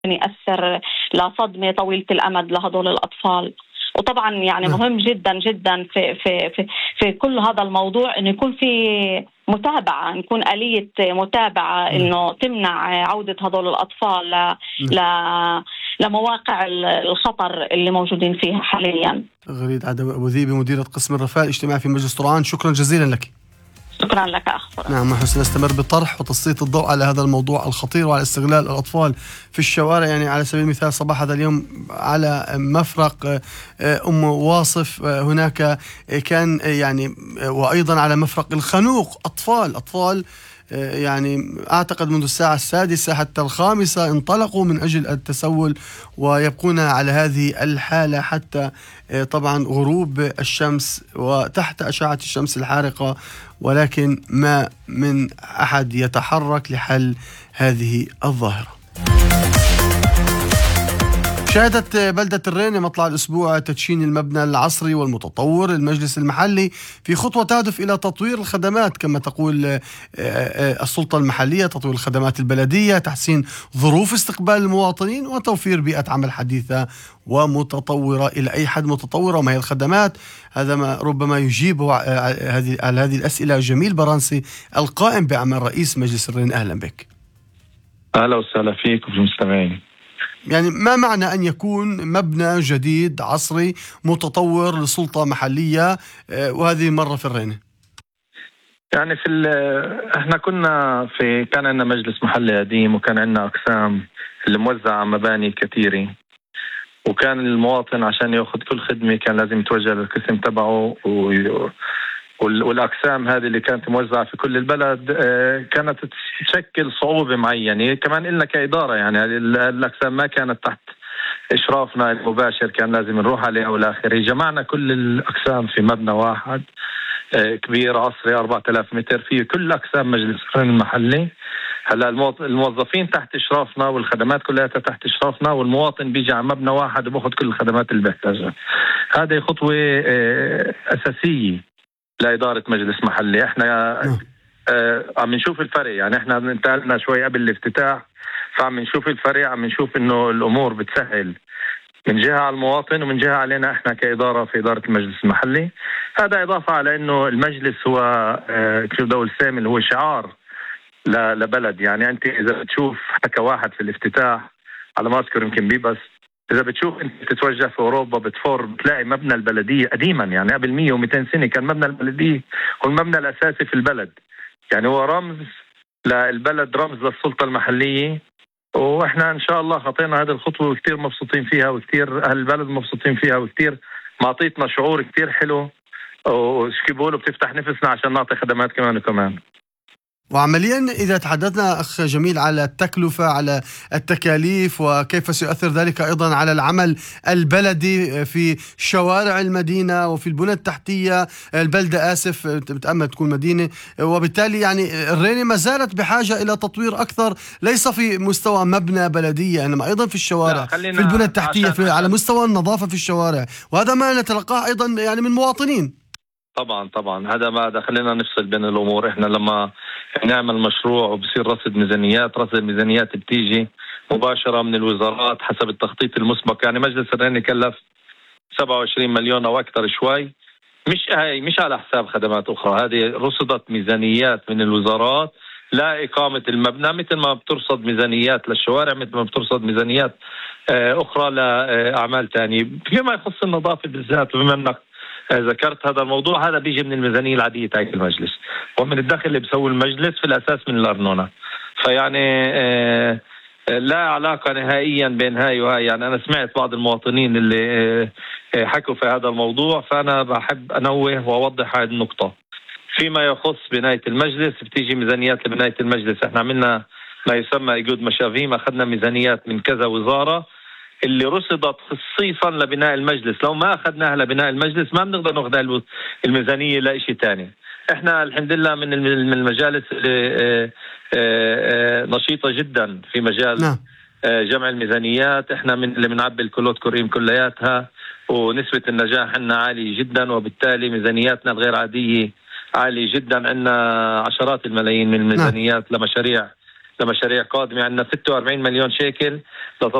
يأثر لصدمة طويلة الأمد لهدول الأطفال. وطبعا يعني مهم جدا جدا في كل هذا الموضوع إنه يكون في متابعة، نكون آلية متابعة إنه تمنع عودة هذول الأطفال لمواقع الخطر اللي موجودين فيها حاليا. غريد عدوي أبو ذيبي، مديرة قسم الرفاه الاجتماعي في مجلس طرعان، شكرا جزيلا لك. شكرا لك أخ. نعم، حسنستمر بالطرح وتسليط الضوء على هذا الموضوع الخطير وعلى استغلال الأطفال في الشوارع. يعني على سبيل المثال صباح هذا اليوم على مفرق أم واصف هناك كان يعني، وأيضا على مفرق الخنوق أطفال يعني أعتقد منذ الساعة 6 حتى 5 انطلقوا من أجل التسول، ويبقون على هذه الحالة حتى طبعا غروب الشمس وتحت أشعة الشمس الحارقة، ولكن ما من أحد يتحرك لحل هذه الظاهرة. شهدت بلدة الرينة مطلع الأسبوع تدشين المبنى العصري والمتطور للمجلس المحلي في خطوة تهدف إلى تطوير الخدمات كما تقول السلطة المحلية، تطوير الخدمات البلدية، تحسين ظروف استقبال المواطنين، وتوفير بيئة عمل حديثة ومتطورة. إلى أي حد متطورة وما هي الخدمات؟ هذا ما ربما يجيب على هذه الأسئلة جميل برانسي القائم بأعمال رئيس مجلس الرينة. أهلا بك. أهلا وسهلا فيك وفي المستمعين. يعني ما معنى أن يكون مبنى جديد عصري متطور لسلطة محلية وهذه مرة في الرينة؟ يعني احنا كان عندنا مجلس محلي قديم، وكان عندنا أقسام اللي موزعة مباني كثيرة، وكان المواطن عشان يأخذ كل خدمة كان لازم يتوجه للقسم تبعه، والأقسام هذه اللي كانت موزعة في كل البلد كانت تشكل صعوبة معينة. كمان إلنا كإدارة يعني الأقسام ما كانت تحت إشرافنا المباشر، كان لازم نروح عليها والآخر. جمعنا كل الأقسام في مبنى واحد كبير عصري 4000 متر فيه كل أقسام مجلس الرينة المحلي. هلا الموظفين تحت إشرافنا والخدمات كلها تحت إشرافنا، والمواطن بيجي على مبنى واحد وبأخذ كل الخدمات اللي بيحتاجها. هذه خطوة أساسية لإدارة مجلس محلي. احنا عم نشوف الفرق، يعني احنا انتقلنا شوي قبل الافتتاح، فعم نشوف الفرق، عم نشوف انه الامور بتسهل من جهة على المواطن ومن جهة علينا احنا كإدارة في إدارة المجلس المحلي. هذا إضافة على انه المجلس هو كيف دول سامي هو شعار لبلد. يعني انت اذا بتشوف حكى واحد في الافتتاح على ما اذكر يمكن بس إذا بتشوف أنت تتوجه في أوروبا بتفور بتلاقي مبنى البلدية قديما، يعني قبل 100 و200 سنة كان مبنى البلدية هو المبنى الأساسي في البلد، يعني هو رمز للبلد، رمز للسلطة المحلية. وإحنا إن شاء الله خطينا هذه الخطوة وكتير مبسوطين فيها، وكتير أهل البلد مبسوطين فيها، وكتير معطيتنا شعور كتير حلو، وشكي بقولوا بتفتح نفسنا عشان نعطي خدمات كمان وكمان. وعمليا إذا تحدثنا أخ جميل على التكلفة، على التكاليف، وكيف سيؤثر ذلك أيضا على العمل البلدي في شوارع المدينة وفي البنى التحتية البلدة، بتأمل تكون مدينة، وبالتالي يعني الرينة ما زالت بحاجة إلى تطوير أكثر، ليس في مستوى مبنى بلدية إنما أيضا في الشوارع، في البنى التحتية، على مستوى النظافة في الشوارع، وهذا ما نتلقاه أيضا يعني من مواطنين. طبعا هذا ما خلينا نفصل بين الأمور. إحنا لما نعمل مشروع وبصير رصد الميزانيات بتيجي مباشرة من الوزارات حسب التخطيط المسبق. يعني مجلس الرينة كلف 27 مليون أو أكثر شوي، مش على حساب خدمات أخرى. هذه رصدت ميزانيات من الوزارات لا إقامة المبنى، مثل ما بترصد ميزانيات للشوارع، مثل ما بترصد ميزانيات أخرى لأعمال تانية. فيما يخص النظافة بالذات، بما أنك ذكرت هذا الموضوع، هذا بيجي من الميزانية العادية تاعت المجلس ومن الدخل اللي بيسوي المجلس في الأساس من الأرنونة. فيعني لا علاقة نهائيا بين هاي وهاي. يعني أنا سمعت بعض المواطنين اللي حكوا في هذا الموضوع، فأنا بحب أنوه وأوضح هذه النقطة. فيما يخص بناية المجلس بتيجي ميزانيات لبناية المجلس. احنا عملنا ما يسمى إيجود مشافيم، أخذنا ميزانيات من كذا وزارة اللي رصدت خصيصا لبناء المجلس. لو ما أخذناها لبناء المجلس ما بنقدر ناخذ الميزانية لإشي تاني. احنا الحمد لله من المجالس اللي نشيطة جدا في مجال جمع الميزانيات. احنا من اللي بنعبي الكلوت كريم كلياتها، ونسبة النجاح عندنا عالية جدا، وبالتالي ميزانياتنا الغير عادية عالية جدا. عندنا عشرات الملايين من الميزانيات لمشاريع لمشاريع قادمة. عندنا 46 مليون شيكل